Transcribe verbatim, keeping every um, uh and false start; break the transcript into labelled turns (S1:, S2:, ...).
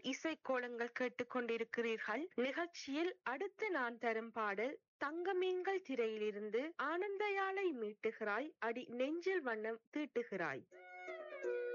S1: இசைக்கோலங்கள் கேட்டுக்கொண்டிருக்கிறீர்கள். நிகழ்ச்சியில் அடுத்து நான் தரும் பாடல் தங்கமீன்கள் திரையிலிருந்து ஆனந்த யாழை மீட்டுகிறாய் அடி நெஞ்சில் வண்ணம் தீட்டுகிறாய்.